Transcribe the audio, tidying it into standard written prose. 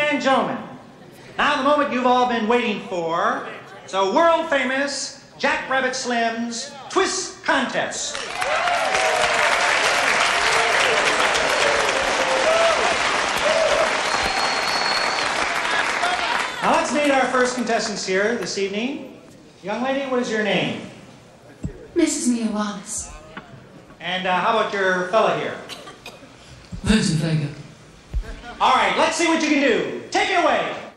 and gentlemen, now the moment you've all been waiting for, it's a world-famous Jack Rabbit Slim's Twist Contest. Now let's meet our first contestants here this evening. Young lady, what is your name? Mrs. Mia Wallace. And how about your fella here? Vincent Vega. All right, let's see what you can do. Take it away.